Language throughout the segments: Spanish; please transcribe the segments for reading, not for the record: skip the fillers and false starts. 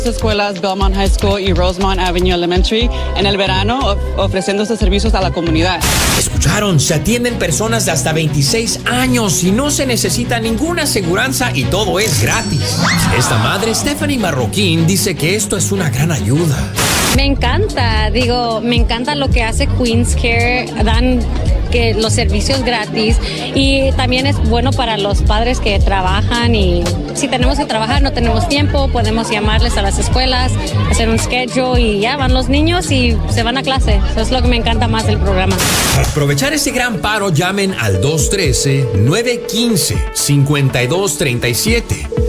escuelas Belmont High School y Rosemont Avenue Elementary en el verano ofreciendo estos servicios a la comunidad. Escucharon, se atienden personas de hasta 26 años y no se necesita ninguna aseguranza y todo es gratis. Esta madre, Stephanie Marroquín, dice que esto es una gran ayuda. Me encanta, me encanta lo que hace Queens Care, dan que los servicios gratis y también es bueno para los padres que trabajan y si tenemos que trabajar, no tenemos tiempo, podemos llamarles a las escuelas, hacer un schedule y ya van los niños y se van a clase. Eso es lo que me encanta más del programa. Para aprovechar ese gran paro, llamen al 213-915-5237.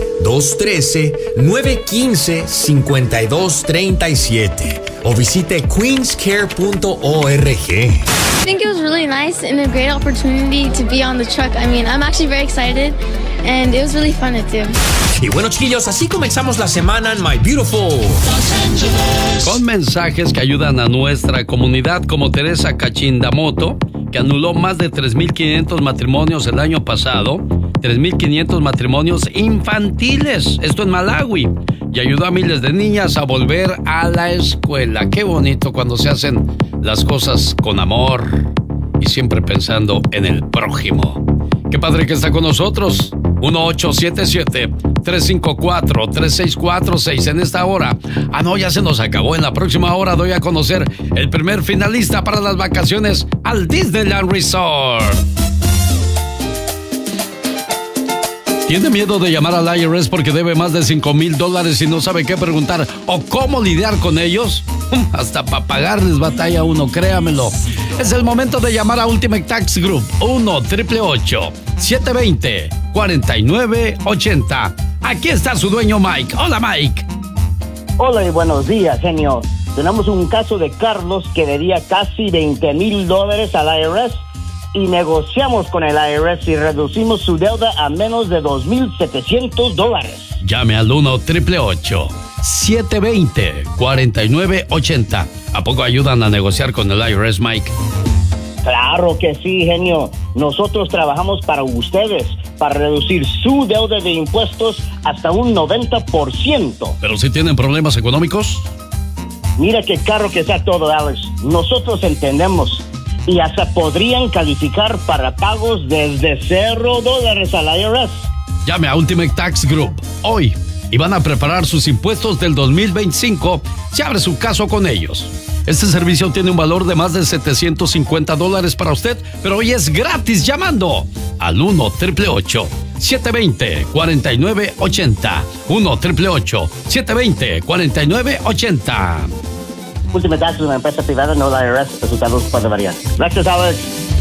213-915-5237 o visite queenscare.org. I think it was really nice and a great opportunity to be on the truck. I mean, I'm actually very excited and it was really fun to do. Y bueno, chiquillos, así comenzamos la semana en My Beautiful con mensajes que ayudan a nuestra comunidad, como Teresa Cachindamoto, que anuló más de 3,500 matrimonios el año pasado, 3,500 matrimonios infantiles, esto en Malawi, y ayudó a miles de niñas a volver a la escuela. Qué bonito cuando se hacen las cosas con amor y siempre pensando en el prójimo. Qué padre que está con nosotros. 1877-354-3646 en esta hora. Ah, no, ya se nos acabó. En la próxima hora doy a conocer el primer finalista para las vacaciones al Disneyland Resort. ¿Tiene miedo de llamar al IRS porque debe más de $5,000 y no sabe qué preguntar o cómo lidiar con ellos? Hasta para pagarles batalla uno, créamelo. Es el momento de llamar a Ultimate Tax Group. 1-888-720-4980. Aquí está su dueño Mike. Hola, Mike. Hola y buenos días, genio. Tenemos un caso de Carlos que debía casi $20,000 al IRS y negociamos con el IRS y reducimos su deuda a menos de $2,700. Llame al 1-888-720-4980. ¿A poco ayudan a negociar con el IRS, Mike? Claro que sí, genio. Nosotros trabajamos para ustedes, para reducir su deuda de impuestos hasta un 90%. ¿Pero si tienen problemas económicos? Mira qué caro que está todo, Alex. Nosotros entendemos. Y hasta podrían calificar para pagos desde $0 al IRS. Llame a Ultimate Tax Group hoy y van a preparar sus impuestos del 2025. Se abre su caso con ellos. Este servicio tiene un valor de más de $750 para usted, pero hoy es gratis llamando al 1-888-720-4980. 1-888-720-4980. Ultimate Tax es una empresa privada, no la IRS. Resultados pueden variar. Gracias, Alex.